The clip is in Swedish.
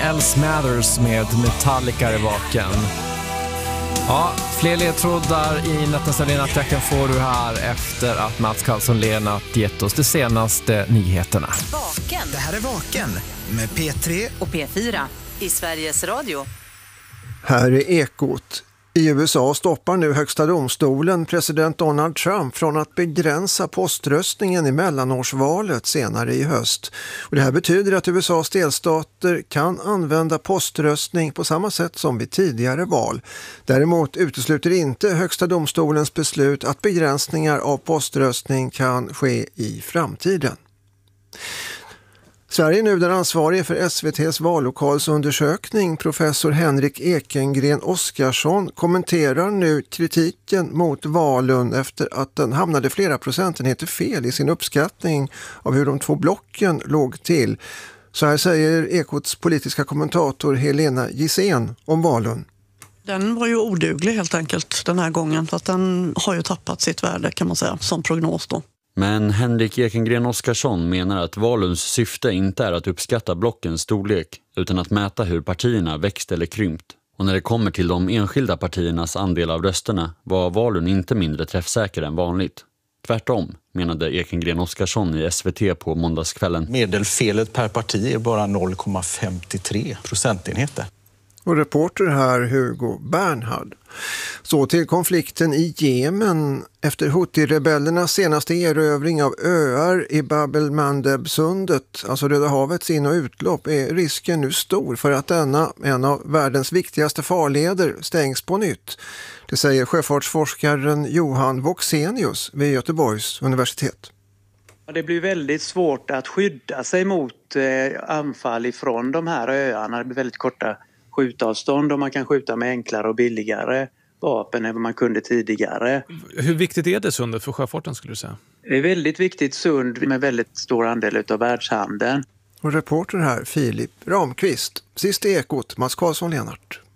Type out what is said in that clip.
Else Matters med Metallica i baken. Ja, fler ledtrådar i nattens får du här efter att Mats Karlsson-Lennart gett oss de senaste nyheterna. Vaken. Det här är Vaken med P3 och P4 i Sveriges Radio. Här är Ekot. I USA stoppar nu högsta domstolen president Donald Trump från att begränsa poströstningen i mellanårsvalet senare i höst. Och det här betyder att USAs delstater kan använda poströstning på samma sätt som vid tidigare val. Däremot utesluter inte högsta domstolens beslut att begränsningar av poströstning kan ske i framtiden. Sverige är nu den ansvarige för SVT:s vallokalsundersökning. Professor Henrik Ekengren Oskarsson kommenterar nu kritiken mot valen efter att den hamnade flera procentenheter fel i sin uppskattning av hur de två blocken låg till. Så här säger Ekots politiska kommentator Helena Gissén om valen. Den var ju oduglig helt enkelt den här gången, för att den har ju tappat sitt värde kan man säga som prognos då. Men Henrik Ekengren Oskarsson menar att valens syfte inte är att uppskatta blockens storlek utan att mäta hur partierna växt eller krympt. Och när det kommer till de enskilda partiernas andel av rösterna var valen inte mindre träffsäker än vanligt. Tvärtom, menade Ekengren Oskarsson i SVT på måndagskvällen. Medelfelet per parti är bara 0,53 procentenheter. Och reporter här Hugo Bernhard. Så till konflikten i Jemen. Efter Houthi-rebellernas senaste erövring av öar i Bab el-Mandeb-sundet, alltså Röda havets in- och utlopp, är risken nu stor för att denna, en av världens viktigaste farleder, stängs på nytt. Det säger sjöfartsforskaren Johan Voxenius vid Göteborgs universitet. Det blir väldigt svårt att skydda sig mot anfall ifrån de här öarna. Det blir väldigt korta skjutavstånd och man kan skjuta med enklare och billigare vapen än vad man kunde tidigare. Hur viktigt är det sundet för sjöfarten skulle du säga? Det är väldigt viktigt sund med väldigt stor andel av världshandeln. Och reporter här Filip Ramqvist. Sist i Ekot, Mats Karlsson-Lennart.